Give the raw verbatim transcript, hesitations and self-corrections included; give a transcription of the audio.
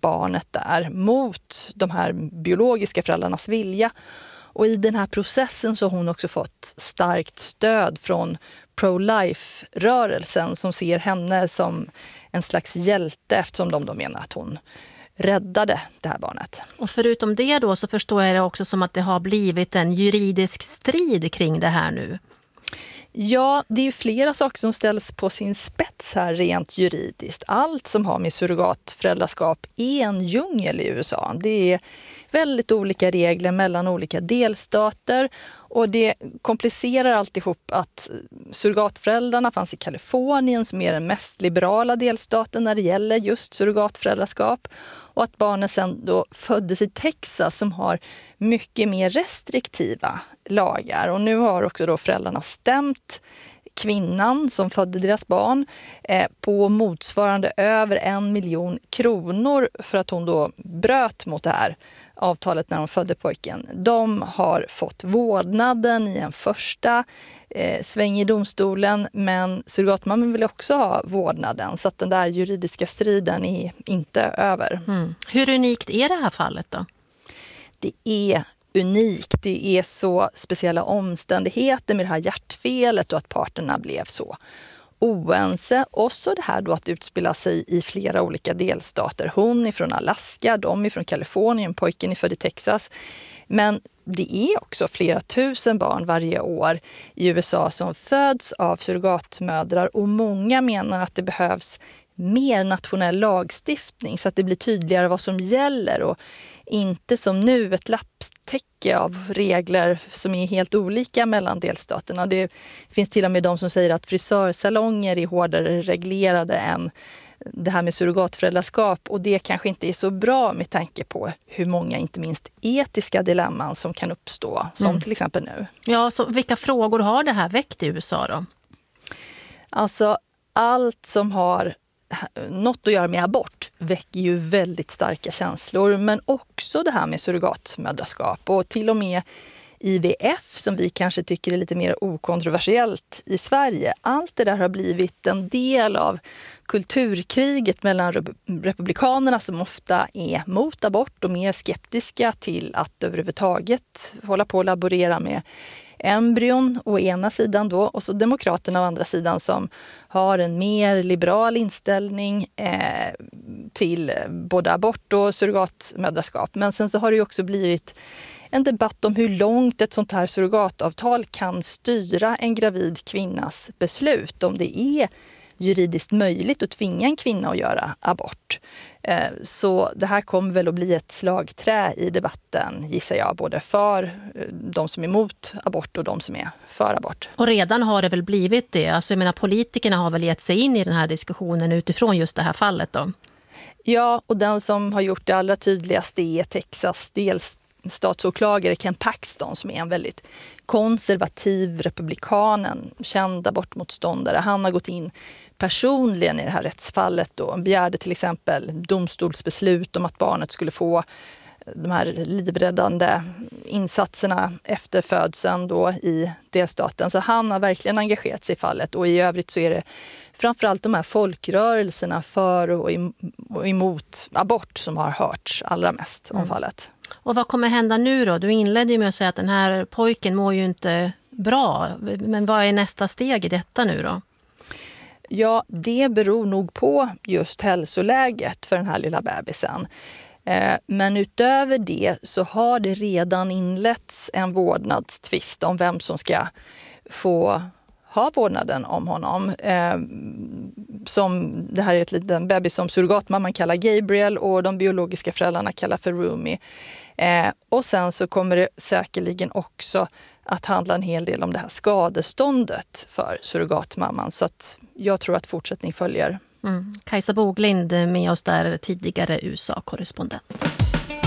barnet där mot de här biologiska föräldrarnas vilja. Och i den här processen så har hon också fått starkt stöd från pro-life-rörelsen som ser henne som en slags hjälte eftersom de då menar att hon räddade det här barnet. Och förutom det då så förstår jag det också som att det har blivit en juridisk strid kring det här nu. Ja, det är ju flera saker som ställs på sin spets här rent juridiskt. Allt som har med surrogatföräldraskap är en djungel i U S A. Det är väldigt olika regler mellan olika delstater och det komplicerar alltihop att surrogatföräldrarna fanns i Kalifornien som är den mest liberala delstaten när det gäller just surrogatföräldraskap och att barnen sen då föddes i Texas som har mycket mer restriktiva lagar. Och nu har också då föräldrarna stämt kvinnan som födde deras barn eh, på motsvarande över en miljon kronor för att hon då bröt mot det här avtalet när hon födde pojken. De har fått vårdnaden i en första eh, sväng i domstolen men surrogatmamman vill också ha vårdnaden så att den där juridiska striden är inte över. Mm. Hur unikt är det här fallet då? Det är unikt. Det är så speciella omständigheter med det här hjärtfelet och att parterna blev så oense. Och så det här då att utspela sig i flera olika delstater. Hon är från Alaska, de är från Kalifornien, pojken är född i Texas. Men det är också flera tusen barn varje år i U S A som föds av surrogatmödrar och många menar att det behövs mer nationell lagstiftning så att det blir tydligare vad som gäller och inte som nu ett lapptäcke av regler som är helt olika mellan delstaterna. Det finns till och med de som säger att frisörsalonger är hårdare reglerade än det här med surrogatföräldraskap och det kanske inte är så bra med tanke på hur många, inte minst etiska dilemman som kan uppstå, som mm. till exempel nu. Ja, så vilka frågor har det här väckt i U S A då? Alltså allt som har något att göra med abort väcker ju väldigt starka känslor men också det här med surrogatmödraskap och till och med I V F som vi kanske tycker är lite mer okontroversiellt i Sverige. Allt det där har blivit en del av kulturkriget mellan republikanerna som ofta är mot abort och mer skeptiska till att överhuvudtaget hålla på och laborera med embryon å ena sidan då och så demokraterna å andra sidan som har en mer liberal inställning eh, till både abort och surrogatmödraskap. Men sen så har det ju också blivit en debatt om hur långt ett sånt här surrogatavtal kan styra en gravid kvinnas beslut. Om det är juridiskt möjligt att tvinga en kvinna att göra abort. Så det här kommer väl att bli ett slagträ i debatten, gissar jag, både för de som är emot abort och de som är för abort. Och redan har det väl blivit det? Alltså jag menar, politikerna har väl gett sig in i den här diskussionen utifrån just det här fallet då? Ja, och den som har gjort det allra tydligast är Texas delstatsåklagare Ken Paxton som är en väldigt konservativ republikan, en känd abortmotståndare. Han har gått in personligen i det här rättsfallet och begärde till exempel domstolsbeslut om att barnet skulle få de här livräddande insatserna efter födseln då i delstaten. Så han har verkligen engagerat sig i fallet och i övrigt så är det framförallt de här folkrörelserna för och emot abort som har hörts allra mest om mm. fallet. Och vad kommer hända nu då? Du inledde ju med att säga att den här pojken mår ju inte bra. Men vad är nästa steg i detta nu då? Ja, det beror nog på just hälsoläget för den här lilla bebisen. Men utöver det så har det redan inletts en vårdnadstvist om vem som ska få ha vårdnaden om honom. Som, det här är ett liten bebis som surrogatmamman kallar Gabriel och de biologiska föräldrarna kallar för Rumi. Och sen så kommer det säkerligen också att handla en hel del om det här skadeståndet för surrogatmamman. Så att jag tror att fortsättning följer. Mm. Kajsa Boglind med oss där, tidigare U S A-korrespondent.